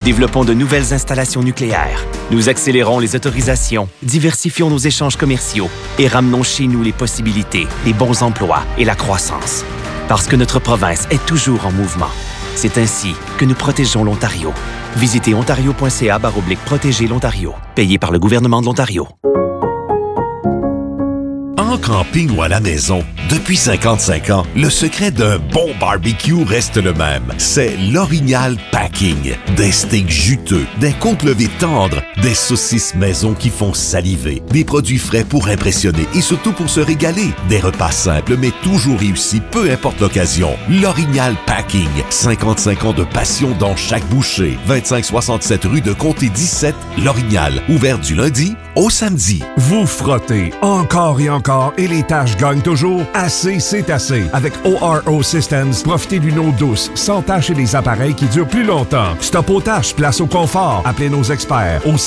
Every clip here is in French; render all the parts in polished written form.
développons de nouvelles installations nucléaires. Nous accélérons les autorisations, diversifions nos échanges commerciaux et ramenons chez nous les possibilités, les bons emplois et la croissance. Parce que notre province est toujours en mouvement. C'est ainsi que nous protégeons l'Ontario. Visitez ontario.ca/protéger l'Ontario. Payé par le gouvernement de l'Ontario. En camping ou à la maison, depuis 55 ans, le secret d'un bon barbecue reste le même. C'est l'Orignal Packing. Des steaks juteux, des côtes levées tendres, des saucisses maison qui font saliver, des produits frais pour impressionner et surtout pour se régaler. Des repas simples mais toujours réussis, peu importe l'occasion. L'Orignal Packing. 55 ans de passion dans chaque bouchée. 2567 rue de Comté 17, L'Orignal. Ouvert du lundi au samedi. Vous frottez encore et encore et les tâches gagnent toujours? Assez, c'est assez. Avec ORO Systems, profitez d'une eau douce, sans tâches et des appareils qui durent plus longtemps. Stop aux tâches, place au confort. Appelez nos experts au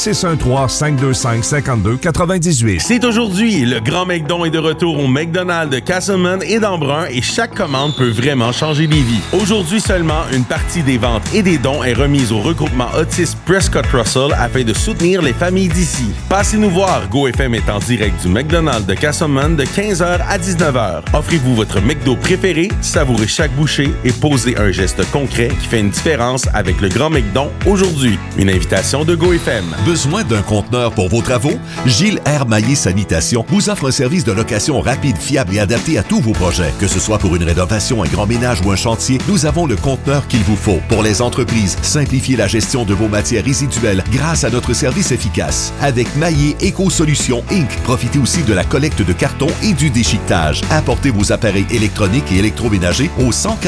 613-525-5298. C'est aujourd'hui, le Grand McDon est de retour au McDonald's de Castleman et d'Embrun et chaque commande peut vraiment changer des vies. Aujourd'hui seulement, une partie des ventes et des dons est remise au regroupement Autisme Prescott Russell afin de soutenir les familles d'ici. Passez-nous voir, GoFM est en direct du McDonald's de Castleman de 15h à 19h. Offrez-vous votre McDo préféré, savourez chaque bouchée et posez un geste concret qui fait une différence avec le Grand McDon aujourd'hui. Une invitation de GoFM. Besoin d'un conteneur pour vos travaux? Gilles R. Maillé Sanitation vous offre un service de location rapide, fiable et adapté à tous vos projets. Que ce soit pour une rénovation, un grand ménage ou un chantier, nous avons le conteneur qu'il vous faut. Pour les entreprises, simplifiez la gestion de vos matières résiduelles grâce à notre service efficace. Avec Maillé Éco-Solutions Inc., profitez aussi de la collecte de carton et du déchiquetage. Apportez vos appareils électroniques et électroménagers au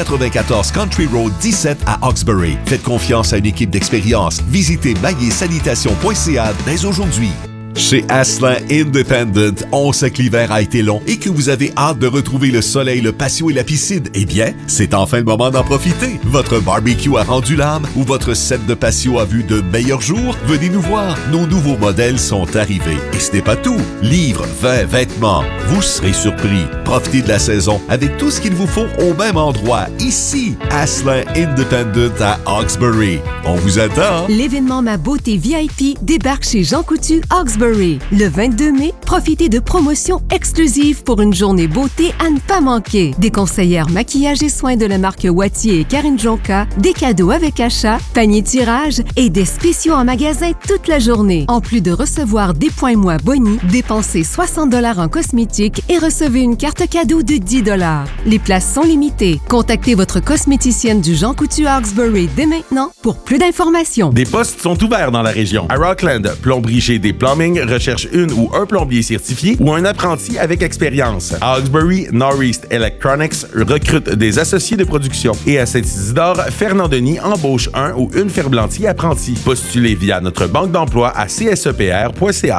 194 Country Road 17 à Hawkesbury. Faites confiance à une équipe d'expérience. Visitez maillesanitation.ca dès aujourd'hui. Chez Asselin Independent, on sait que l'hiver a été long et que vous avez hâte de retrouver le soleil, le patio et la piscine. Eh bien, c'est enfin le moment d'en profiter. Votre barbecue a rendu l'âme ou votre set de patio a vu de meilleurs jours? Venez nous voir. Nos nouveaux modèles sont arrivés. Et ce n'est pas tout. Livres, vins, vêtements. Vous serez surpris. Profitez de la saison avec tout ce qu'il vous faut au même endroit. Ici, Asselin Independent à Hawkesbury. On vous attend. L'événement Ma Beauté VIP débarque chez Jean Coutu Hawkesbury. Le 22 mai, profitez de promotions exclusives pour une journée beauté à ne pas manquer. Des conseillères maquillage et soins de la marque Wattier et Karine Jonca, des cadeaux avec achat, panier tirage et des spéciaux en magasin toute la journée. En plus de recevoir des points moi Boni, dépensez 60 $ en cosmétiques et recevez une carte cadeau de 10 $. Les places sont limitées. Contactez votre cosméticienne du Jean Coutu Hawkesbury dès maintenant pour plus d'informations. Des postes sont ouverts dans la région. À Rockland, plomberie GD Plumbing recherche une ou un plombier certifié ou un apprenti avec expérience. À Hawkesbury, Northeast Electronics recrute des associés de production. Et à Saint-Isidore, Fernand Denis embauche un ou une ferblantier apprenti. Postulez via notre banque d'emploi à csepr.ca.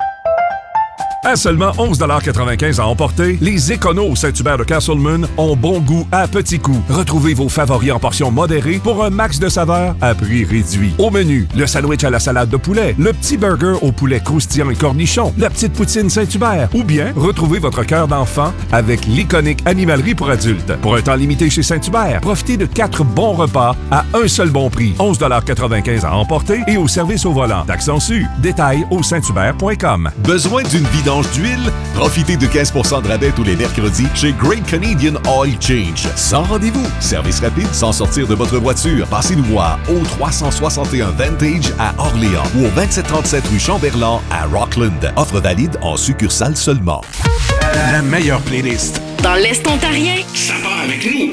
À seulement 11,95 $ à emporter, les éconos au Saint-Hubert de Castleman ont bon goût à petits coups. Retrouvez vos favoris en portions modérées pour un max de saveur à prix réduit. Au menu, le sandwich à la salade de poulet, le petit burger au poulet croustillant et cornichon, la petite poutine Saint-Hubert, ou bien retrouvez votre cœur d'enfant avec l'iconique animalerie pour adultes. Pour un temps limité chez Saint-Hubert, profitez de 4 bons repas à un seul bon prix. 11,95 $ à emporter et au service au volant. Taxes su. Détails au sainthubert.com. Besoin d'une vidange d'huile? Profitez de 15 % de rabais tous les mercredis chez Great Canadian Oil Change. Sans rendez-vous, service rapide sans sortir de votre voiture. Passez-nous voir au 361 Vantage à Orléans ou au 2737 rue Chamberlain à Rockland. Offre valide en succursale seulement. La meilleure playlist dans l'Est ontarien, ça va avec nous.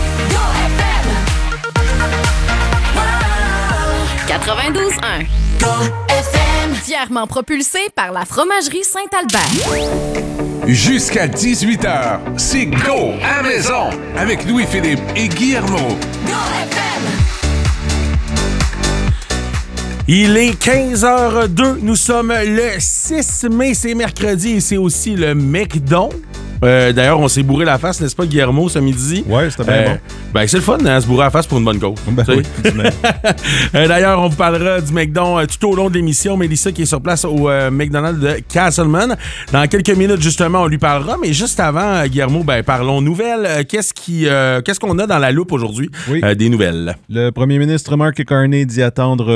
92.1 fièrement propulsé par la fromagerie Saint-Albert. Jusqu'à 18h, c'est Go à maison avec Louis-Philippe et Guillermo. Go FM! Il est 15h02. Nous sommes le 6 mai, c'est mercredi et c'est aussi le McDon. D'ailleurs, on s'est bourré la face, n'est-ce pas, Guillermo, ce midi? Ouais, c'était bien bon. Ben, c'est le fun, hein, se bourrer la face pour une bonne cause. Ben oui. D'ailleurs, on vous parlera du McDon tout au long de l'émission. Mélissa qui est sur place au McDonald's de Castleman. Dans quelques minutes, justement, on lui parlera. Mais juste avant, Guillermo, parlons nouvelles. Qu'est-ce qu'on a dans la loupe aujourd'hui? Oui. Des nouvelles. Le premier ministre Mark Carney dit attendre